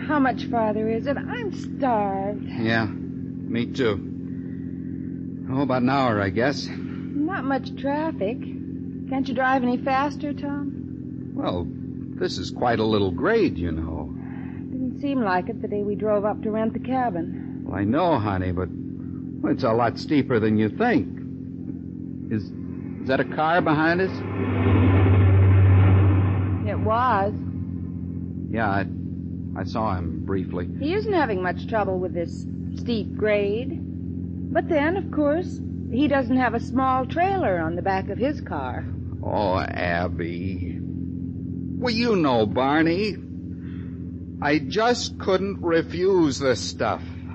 how much farther is it? I'm starved. Yeah, me too. Oh, about an hour, I guess. Not much traffic. Can't you drive any faster, Tom? Well, this is quite a little grade, you know. Didn't seem like it the day we drove up to rent the cabin. Well, I know, honey, but it's a lot steeper than you think. Is that a car behind us? It was. Yeah, I saw him briefly. He isn't having much trouble with this steep grade. But then, of course, he doesn't have a small trailer on the back of his car. Oh, Abby. Well, you know, Barney, I just couldn't refuse this stuff.